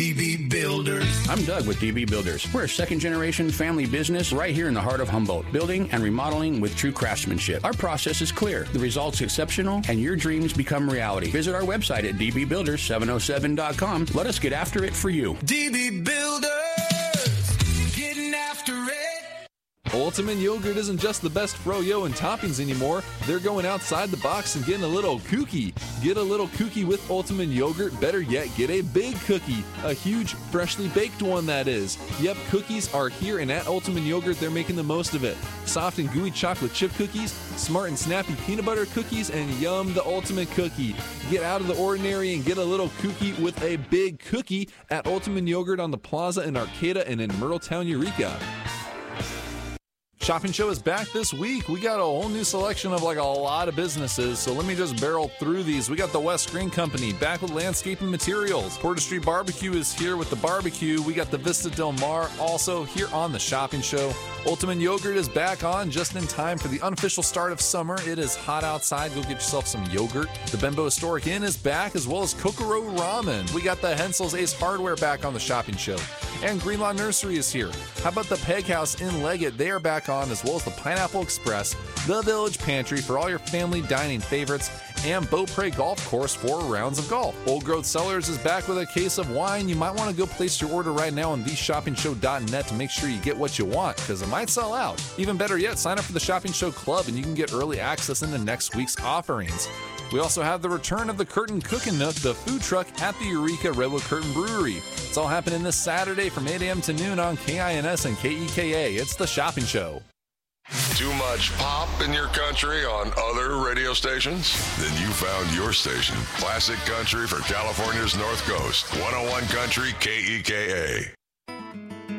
DB Builders. I'm Doug with DB Builders. We're a second-generation family business right here in the heart of Humboldt, building and remodeling with true craftsmanship. Our process is clear, the results exceptional, and your dreams become reality. Visit our website at dbbuilders707.com. Let us get after it for you. DB Builders, getting after it. Ultimate Yogurt isn't just the best froyo and toppings anymore. They're going outside the box and getting a little kooky. Get a little kooky with Ultimate Yogurt. Better yet, get a big cookie. A huge, freshly baked one, that is. Yep, cookies are here, and at Ultimate Yogurt, they're making the most of it. Soft and gooey chocolate chip cookies, smart and snappy peanut butter cookies, and yum, the ultimate cookie. Get out of the ordinary and get a little kooky with a big cookie at Ultimate Yogurt on the Plaza in Arcata and in Myrtletown, Eureka. Shopping Show is back this week. We got a whole new selection of a lot of businesses, so let me just barrel through these. We got the West Green Company back with landscaping materials. Porter Street Barbecue is here with the barbecue. We got the Vista Del Mar also here on the Shopping Show. Ultimate Yogurt is back on just in time for the unofficial start of summer. It is hot outside. Go get yourself some yogurt. The Bembo Historic Inn is back, as well as Kokoro Ramen. We got the Hensel's Ace Hardware back on the Shopping Show. And Greenlaw Nursery is here. How about the Peg House in Leggett? They are back on, as well as the Pineapple Express, the Village Pantry for all your family dining favorites, and Beaupre Golf Course for rounds of golf. Old Growth Cellars is back with a case of wine. You might want to go place your order right now on theshoppingshow.net to make sure you get what you want, because it might sell out. Even better yet, sign up for the Shopping Show Club and you can get early access into next week's offerings. We also have the return of the Curtin Cookin' Nook, the food truck at the Eureka Redwood Curtin Brewery. It's all happening this Saturday from 8 a.m. to noon on KINS and KEKA. It's the Shopping Show. Too much pop in your country on other radio stations? Then you found your station. Classic Country for California's North Coast. 101 Country KEKA.